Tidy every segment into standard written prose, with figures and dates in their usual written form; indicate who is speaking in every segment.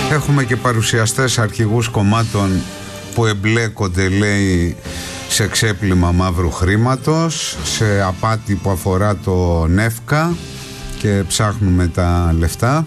Speaker 1: Έχουμε και παρουσιαστές αρχηγούς κομμάτων που εμπλέκονται, λέει, σε ξέπλυμα μαύρου χρήματος, σε απάτη που αφορά το ΝΕΦΚΑ και ψάχνουμε τα λεφτά.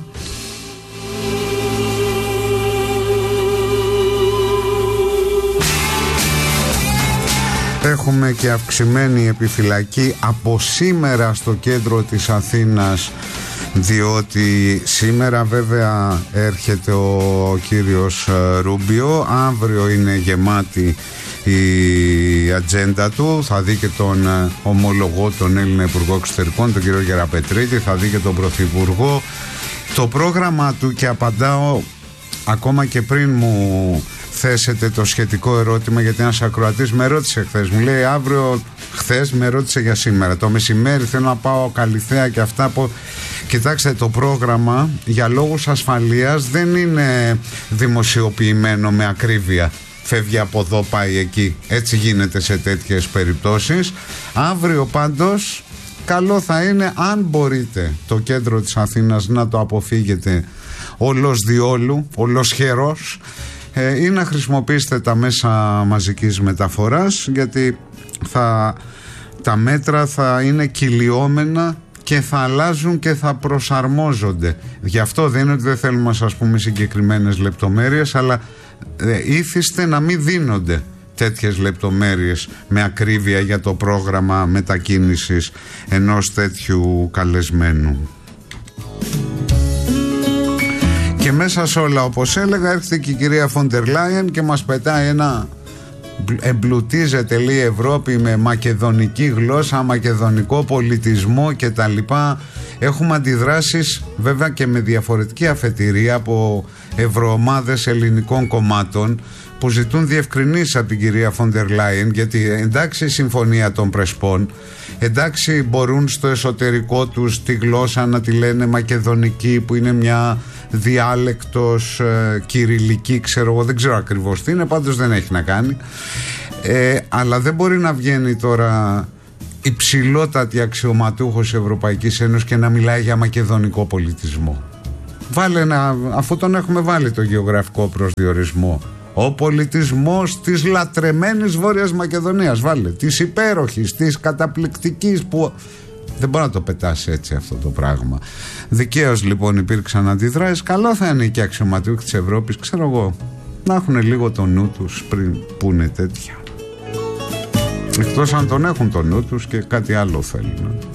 Speaker 1: Έχουμε και αυξημένη επιφυλακή από σήμερα στο κέντρο της Αθήνας, διότι σήμερα βέβαια έρχεται ο κύριος Ρούμπιο, αύριο είναι γεμάτη η ατζέντα του, θα δει και τον ομολογό, τον Έλληνα Υπουργό Εξωτερικών, τον κύριο Γεραπετρίτη, θα δει και τον Πρωθυπουργό. Το πρόγραμμα του, και απαντάω ακόμα και πριν μου θέσετε το σχετικό ερώτημα, γιατί ένας ακροατής με ρώτησε χθες, μου λέει αύριο, χθες με ρώτησε για σήμερα, το μεσημέρι θέλω να πάω Καλιθέα και αυτά που... Κοιτάξτε, το πρόγραμμα για λόγους ασφαλείας δεν είναι δημοσιοποιημένο με ακρίβεια. Φεύγει από εδώ, πάει εκεί. Έτσι γίνεται σε τέτοιες περιπτώσεις. Αύριο πάντως καλό θα είναι, αν μπορείτε, το κέντρο της Αθήνας να το αποφύγετε όλος διόλου, όλος χερός, ή να χρησιμοποιήσετε τα μέσα μαζικής μεταφοράς, γιατί τα μέτρα θα είναι κυλιόμενα και θα αλλάζουν και θα προσαρμόζονται. Γι' αυτό δεν είναι ότι δεν θέλουμε να σας πούμε συγκεκριμένες λεπτομέρειες, αλλά ήθιστε να μην δίνονται τέτοιες λεπτομέρειες με ακρίβεια για το πρόγραμμα μετακίνησης ενός τέτοιου καλεσμένου. Και μέσα σε όλα, όπως έλεγα, έρχεται και η κυρία Φόντερ Λάιεν και μας πετάει ένα εμπλουτίζεται, λέει, η Ευρώπη με μακεδονική γλώσσα, μακεδονικό πολιτισμό κτλ. Έχουμε αντιδράσεις βέβαια και με διαφορετική αφετηρία από ευρωομάδες ελληνικών κομμάτων που ζητούν διευκρινήσεις από την κυρία Φόντερ Λάιεν, γιατί εντάξει η συμφωνία των Πρεσπών, εντάξει μπορούν στο εσωτερικό τους τη γλώσσα να τη λένε μακεδονική, που είναι μια διάλεκτος κυριλική, ξέρω εγώ, δεν ξέρω ακριβώς τι είναι, πάντως δεν έχει να κάνει, αλλά δεν μπορεί να βγαίνει τώρα υψηλότατη αξιωματούχος Ευρωπαϊκής Ένωσης και να μιλάει για μακεδονικό πολιτισμό. Αφού τον έχουμε βάλει το γεωγραφικό προσδιορισμό, ο πολιτισμός της λατρεμένης Βόρειας Μακεδονίας, βάλε, της υπέροχης, της καταπληκτικής, που δεν μπορεί να το πετάσει έτσι αυτό το πράγμα. Δικαίως λοιπόν υπήρξαν αντιδράσεις. Καλό θα είναι και οι αξιωματούχοι της Ευρώπης, ξέρω εγώ, να έχουν λίγο το νου τους πριν πούνε τέτοια. Εκτός αν τον έχουν το νου τους και κάτι άλλο θέλουν.